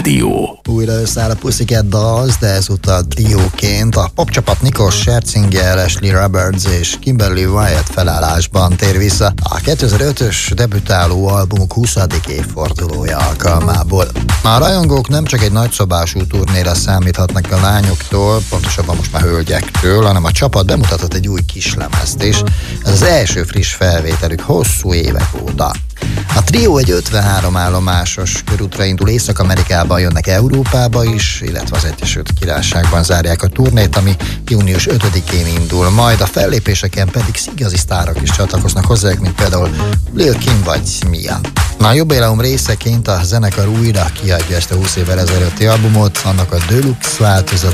Rádió. Újra összeáll a Pussycat Dolls, de ezúttal trióként. A popcsapat Nicole Scherzinger, Ashley Roberts és Kimberly Wyatt felállásban tér vissza a 2005-ös debütáló albumuk 20. évfordulója alkalmából. A rajongók nem csak egy nagyszabású turnéra számíthatnak a lányoktól, pontosabban most már hölgyektől, hanem a csapat bemutatott egy új kislemezt is. Ez az első friss felvételük hosszú évek óta. A trió egy 53 állomásos körútra indul, Észak-Amerikában jönnek Európába is, illetve az Egyesült Királyságban zárják a turnét, ami június 5-én indul, majd a fellépéseken pedig igazi sztárok is csatlakoznak hozzájuk, mint például Lil Kim vagy Mia. A jubileum részeként a zenekar újra kiadja ezt a 20 évvel ezelőtti albumot, annak a deluxe változatát,